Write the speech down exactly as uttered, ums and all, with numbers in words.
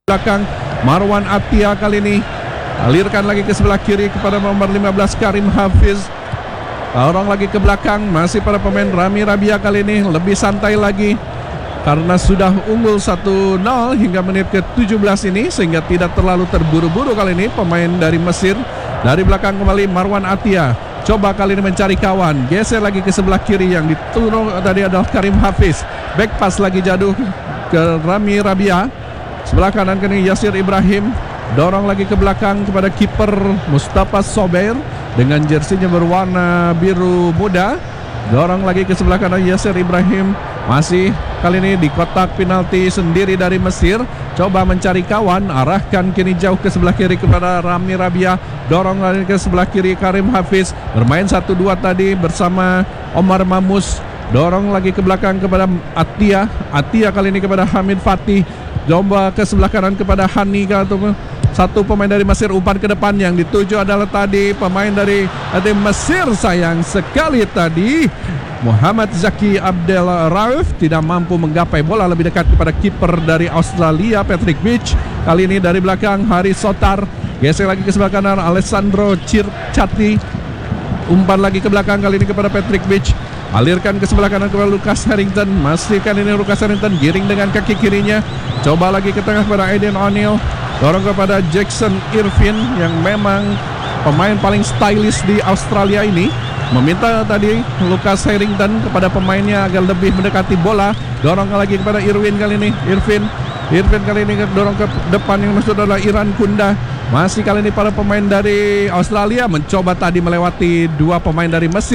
belakang Marwan Attia kali ini alirkan lagi ke sebelah kiri kepada nomor lima belas Karim Hafiz. Orang lagi ke belakang, masih pada pemain Rami Rabia kali ini lebih santai lagi karena sudah unggul satu nol hingga menit ke tujuh belas ini, sehingga tidak terlalu terburu-buru kali ini pemain dari Mesir. Dari belakang kembali Marwan Attia, coba kali ini mencari kawan, geser lagi ke sebelah kiri, yang diturun tadi adalah Karim Hafiz. Back pass lagi jatuh ke Rami Rabia. Sebelah kanan kini Yasir Ibrahim, dorong lagi ke belakang kepada kiper Mustafa Sober dengan jersinya berwarna biru muda. Dorong lagi ke sebelah kanan Yasir Ibrahim, masih kali ini di kotak penalti sendiri dari Mesir. Coba mencari kawan, arahkan kini jauh ke sebelah kiri kepada Rami Rabia. Dorong lagi ke sebelah kiri Karim Hafiz, bermain satu dua tadi bersama Omar Mamus. Dorong lagi ke belakang kepada Attia. Attia kali ini kepada Hamid Fatih. Coba ke sebelah kanan kepada Hanika, atau satu pemain dari Mesir umpan ke depan, yang dituju adalah tadi pemain dari, dari Mesir. Sayang sekali tadi Muhammad Zaki Abdel Rauf tidak mampu menggapai bola lebih dekat kepada kiper dari Australia Patrick Beach. Kali ini dari belakang Haris Sotar, geser lagi ke sebelah kanan Alessandro Circati, umpan lagi ke belakang kali ini kepada Patrick Beach. Alirkan ke sebelah kanan kepada Lucas Harrington. Masih kali ini Lucas Harrington giring dengan kaki kirinya. Coba lagi ke tengah kepada Aiden O'Neil. Dorong kepada Jackson Irvin yang memang pemain paling stylish di Australia ini. Meminta tadi Lucas Harrington kepada pemainnya agar lebih mendekati bola. Dorong lagi kepada Irwin kali ini. Irvin Irvin kali ini dorong ke depan, yang maksud adalah Iran Kunda. Masih kali ini para pemain dari Australia mencoba tadi melewati dua pemain dari Mesir.